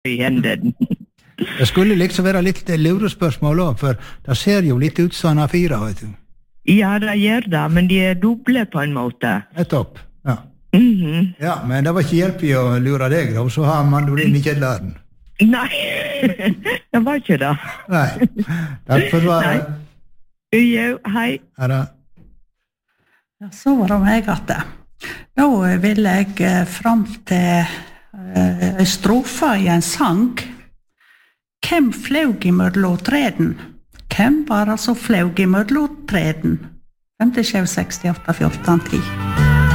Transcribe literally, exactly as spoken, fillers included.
i hendene. Det skulle liksom være litt lurespørsmål også, for det ser jo litt ut som en A fire, vet du. Ja, det gjør det, men de er doble på en måte. Nettopp, ja. Mhm. Ja, men det var ikke hjelp i å lure deg, da, så har mandolin i kjelleren. Nei, det var ikke det. Nei, takk for svaret. Jo, hei. Ha det. Ja, så var det meg at det. Da vil jeg fram til uh, strofa i en sang. Hvem flaug i mødlåtreden? Hvem var det som flaug i mødlåtreden? fem sju seks åtte fjorten ti